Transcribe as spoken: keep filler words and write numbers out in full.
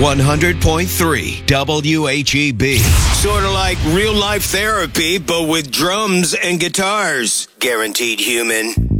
one hundred point three W H E B. Sort of like real life therapy, but with drums and guitars. Guaranteed Human.